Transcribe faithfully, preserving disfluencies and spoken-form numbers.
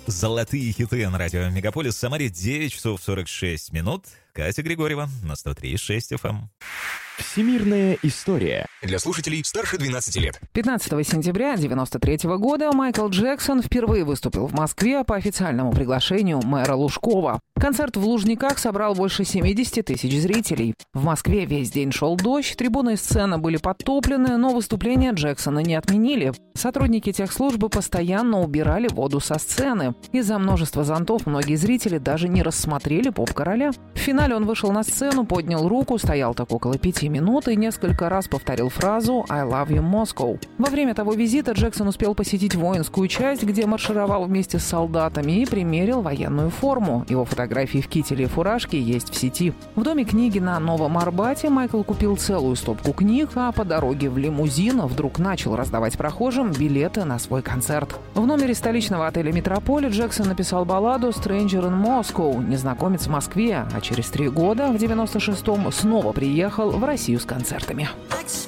Золотые хиты на радио Мегаполис. В Самаре девять часов сорок шесть минут. Катя Григорьева на сто три и шесть эф эм. Всемирная история. Для слушателей старше двенадцати лет. пятнадцатого сентября девяносто третьего года Майкл Джексон впервые выступил в Москве по официальному приглашению мэра Лужкова. Концерт в Лужниках собрал больше семьдесят тысяч зрителей. В Москве весь день шел дождь, трибуны и сцена были подтоплены, но выступление Джексона не отменили. Сотрудники техслужбы постоянно убирали воду со сцены. Из-за множества зонтов многие зрители даже не рассмотрели поп-короля. В финале он вышел на сцену, поднял руку, стоял так около пяти минут и несколько раз повторил фразу «I love you, Moscow». Во время того визита Джексон успел посетить воинскую часть, где маршировал вместе с солдатами и примерил военную форму. Его фотографии в кителе и фуражке есть в сети. В Доме книги на Новом Арбате Майкл купил целую стопку книг, а по дороге в лимузин вдруг начал раздавать прохожим билеты на свой концерт. В номере столичного отеля «Метрополь» Джексон написал балладу «Stranger in Moscow» «Незнакомец в Москве», а через три года, в девяносто шестом, снова приехал в Россию с концертами.